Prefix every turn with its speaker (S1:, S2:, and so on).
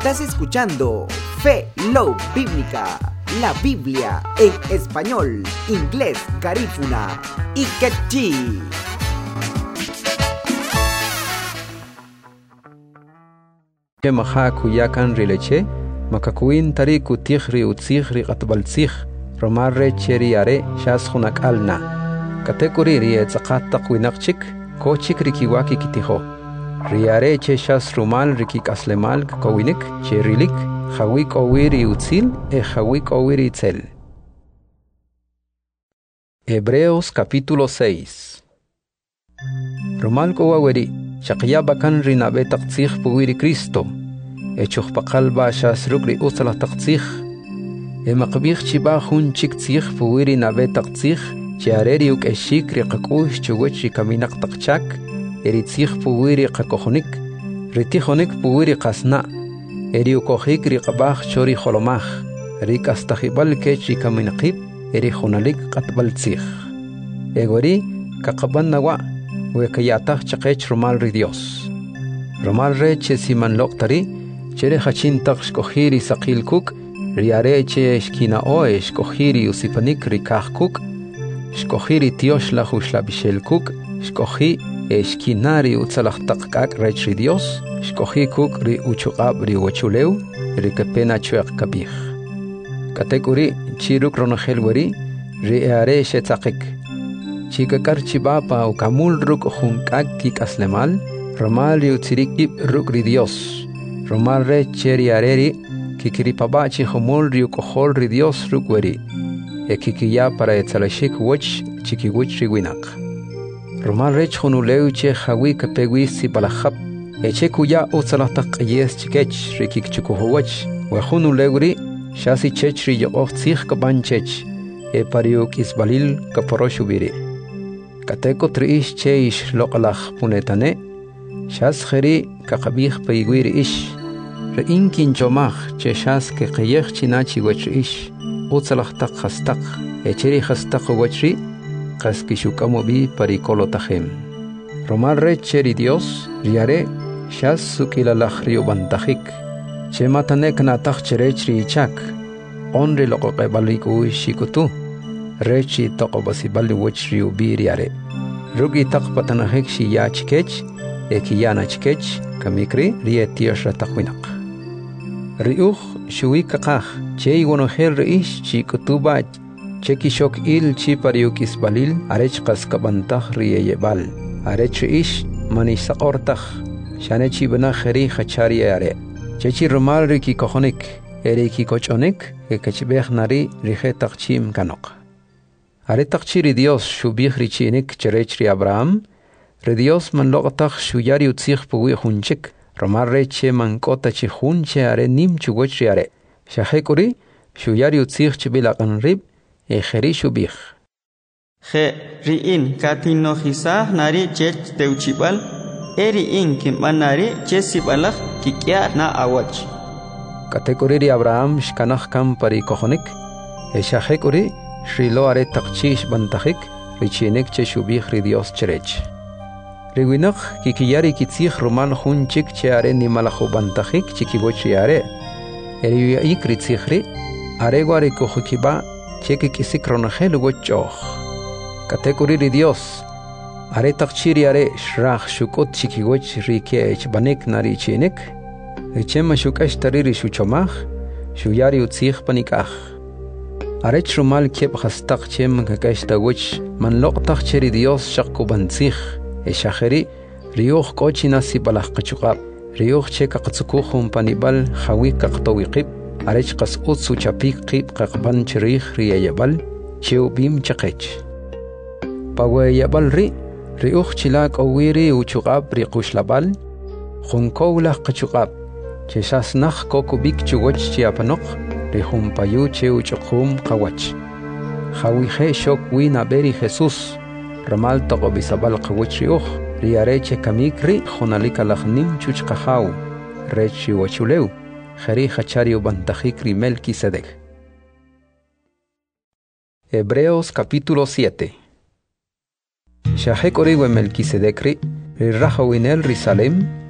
S1: Estás escuchando Fe Love Bíblica, la Biblia en español, inglés, garífuna y quechí.
S2: Maha kuyakan rileche, makakuin tari kutikhri utsikhri qatbaltsikh, romarre cheriare shas hunak alna. Katekuri rie tsakat takwinakchik, kochik rikiwaki kitiho. Riare che shas rumal rikik aslemal kowinik, cherilik, hawik owiri utsil, hawik owiri itzel. Hebreos capítulo 6. Romal kowaweri, shaqyabakan rinabe taqtsikh puwiri Cristo. Echukh paqalba shas rukri usala taqtsikh. Maqbikh chiba hun chik tsikh puwiri nabe taqtsikh. Chiareri uk eshik riqakush chuwech rikaminak taqchak. Eritsikh puwiri qakohonik. Ritihonik puwiri qasna. Eri ukohik riqabakh chori holomach. Rik astahibal kech rikaminaqib. Eri hunalik qatbaltsikh. Egori kaqaban nawa. Wekayatah chaqech romal ri Dios. Romal re che siman loqtari. Chere hachin taq shkohiri saqil kuk. Riare che shkina oe shkohiri usipanik rikah kuk. Shkohiri tiosh la hushla bishel kuk. Shkohi shkinari utsalach taqkak rech ri Dios. Shkohi kuk ri uchuqab ri wachuleu. Rikapena chueq kabih. Katekuri chiruk ronahel wari. Riare shetzaqik. Chikakar chibapa o kamul ruk hunkak kik aslemal. Romal riutzirikib ruk ri Dios. Romal re cheriareri. Kikiripaba chihomol riukohol ri Dios ruk weri. Kikiya para etzalashik woch chikiwich riwinak. Romal rech hunuleu che hawi kapegwi si balahab. Eche kuya utsalataq yes chikech rikik chukuhowach. Wahunuleuri shasi chech ri yoqoh tzikh kabanchech. Pariuk isbalil kaporoshubiri. Kateko triish che ish loqalach punetane. Shas kheri kakabih paigwiri ish. Reinkin chomach che shas ke qiyekh chinachi wach ish. Utsalach tak khastak. Echeri khastak wachri. Qaskishukamobi parikolotahem. Romal re cheri Dios. Riare. Shas sukilalach riobantahik. Che matanek natach cherechri ichak. Onri loqoqebaliku shikutu. Rechi toqobasibali wachri ubiriare. Rugi taqpatanahik shiya chikech. Ekiyana chikech. Kamikri rietiosh ratahwinak. Riuch shuikakah. Che iwonohel reish chikutubach. Chekishok il chipariukis balil. Arech kaskabantah rieyebal. Arech reish manisakortah. Shanechi banaheri hachariare. Chechi romal riki kohonik. Eriki kochonik. Ekachibeh nari rije takchim kanok. Are takchiri Dios shubih richinik cherechri Abraham. Re Dios man loqtach shuyari utzikh puwi hunchik. Romal reche man kota chi hunche are nim chugochri are. Shahekuri shuyari utzikh chibilaqan rib. Ejeri shubih.
S3: Je riin katino hisah nari chech teuchibal. Eriin kimbanari chesibalach kikya na awach.
S2: Katekuri Abraham shkanach kam pari kohonik. Shahekuri Shrilo are taqchish bantahik. Richinik che shubih ri Dios cherech. Riwinaq kikiyari kitzikh romal hunchik che are nimalajo bantahik chikigochi are. Eriya ikri tsikhri. Aregwari kohukiba cheki kisik ronahel wochoh. Katekuri ri Dios. Are taqchiri are shrach shukot chikigoch rikech banik nari chinik. Richema shukash tariri shuchomach. Shuyari utzikh panikach. Arech rumal kiep hastaq chem kakash tawich. Man loqtaq cheri Dios shakku bantzikh. Eshaheri riuch kochina si balach kachukab. Riuch cheka katsukuhum panibal hawi kaktawiqib. Arech kas utsu chapik qib kakban cherich riyayabal. Cheu bim chakech. Pawayabal ri. Riuch chilak owiri uchukab riqushlabal. Hunkowlah kachukab. Cheshasnach kokubik chuwach chiapanok. Rihum payu cheu chukhum qawach. Hawihe shok wina beri Jesus. Ramal toqobisabal qawach riuch. Riareche kamikri khonalika lachnim chuchkahaw. Rechi wachuleu. Kheri hachari ubantahikri Melquisedec. Hebreos capítulo 7. Shahek oriwe Melquisedecri. Rirahawinel Risalem.